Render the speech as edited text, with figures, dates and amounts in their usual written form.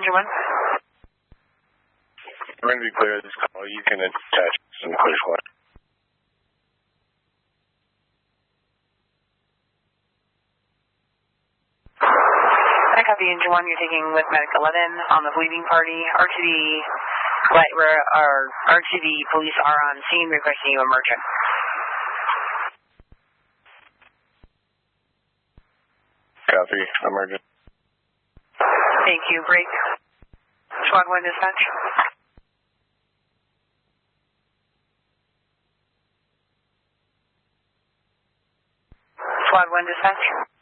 Engine 1. We're going to be clear of this call. You can attach some clear squad. I copy Engine 1. You're taking with Medic 11 on the bleeding party. RTD police are on scene requesting you emergent. Copy. Emergent. Thank you. Break. Squad 1 dispatch. Squad 1 dispatch.